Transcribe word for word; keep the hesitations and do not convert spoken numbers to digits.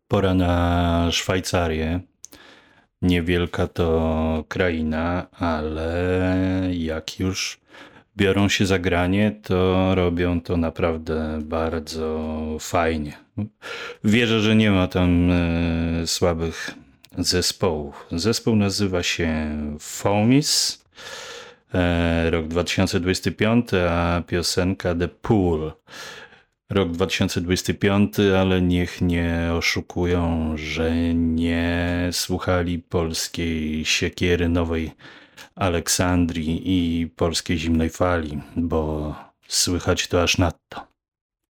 Pora na Szwajcarię. Niewielka to kraina, ale jak już biorą się za granie, to robią to naprawdę bardzo fajnie. Wierzę, że nie ma tam e, słabych zespołów. Zespół nazywa się Foamis, e, rok dwa tysiące dwudziesty piąty, a piosenka The Pool. Rok dwa tysiące dwudziesty piąty, ale niech nie oszukują, że nie słuchali polskiej siekiery Nowej Aleksandrii i polskiej zimnej fali, bo słychać to aż nadto.